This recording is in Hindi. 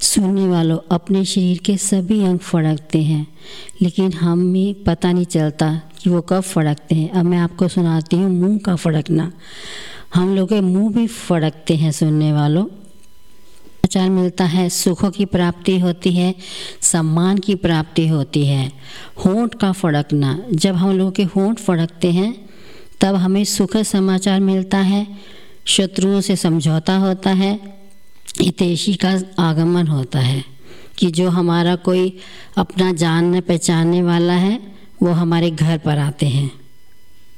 सुनने वालों, अपने शरीर के सभी अंग फड़कते हैं, लेकिन हमें पता नहीं चलता कि वो कब फड़कते हैं। अब मैं आपको सुनाती हूँ मुंह का फड़कना। हम लोग के मुंह भी फड़कते हैं सुनने वालों। समाचार मिलता है, सुखों की प्राप्ति होती है, सम्मान की प्राप्ति होती है। होंठ का फड़कना, जब हम लोगों के होंठ फड़कते हैं तब हमें सुखद समाचार मिलता है, शत्रुओं से समझौता होता है, हितैषी का आगमन होता है कि जो हमारा कोई अपना जानने पहचानने वाला है वो हमारे घर पर आते हैं।